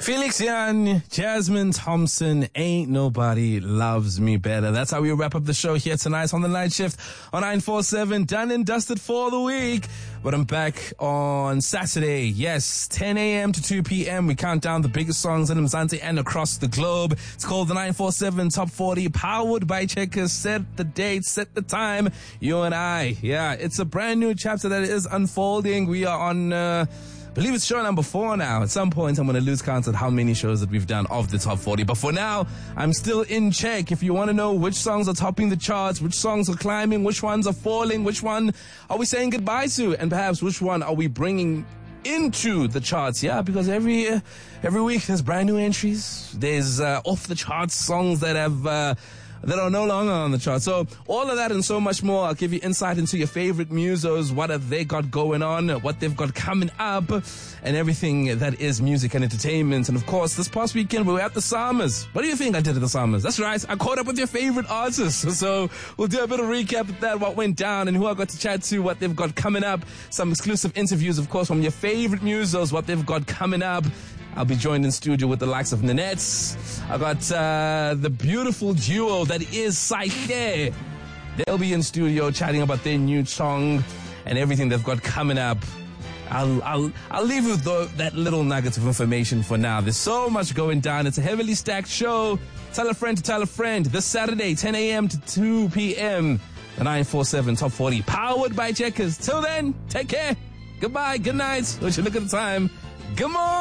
Felix Jan, Jasmine Thompson, Ain't Nobody Loves Me Better. That's how we wrap up the show here tonight on the night shift on 947. Done and dusted for the week. But I'm back on Saturday. Yes, 10 a.m. to 2 p.m. We count down the biggest songs in Mzansi and across the globe. It's called the 947 Top 40, powered by Checkers. Set the date, set the time. You and I. Yeah, it's a brand new chapter that is unfolding. We are on, I believe it's show number 4 now. At some point, I'm going to lose count at how many shows that we've done of the top 40. But for now, I'm still in check. If you want to know which songs are topping the charts, which songs are climbing, which ones are falling, which one are we saying goodbye to, and perhaps which one are we bringing into the charts? Yeah, because every week there's brand new entries. There's off the charts songs that have that are no longer on the chart. So all of that and so much more, I'll give you insight into your favorite musos, what have they got going on, what they've got coming up, and everything that is music and entertainment. And of course, this past weekend we were at the Summers. What do you think I did at the Summers? That's right, I caught up with your favorite artists. So we'll do a bit of recap of that, what went down and who I got to chat to, what they've got coming up, some exclusive interviews, of course, from your favorite musos, what they've got coming up. I'll be joined in studio with the likes of Nanette. I got the beautiful duo that is Psyche. They'll be in studio chatting about their new song and everything they've got coming up. I'll leave you with that little nugget of information for now. There's so much going down. It's a heavily stacked show. Tell a friend to tell a friend. This Saturday, 10 a.m. to 2 p.m. The 947 Top 40, powered by Checkers. Till then, take care. Goodbye. Good night. What you look at the time. Good morning.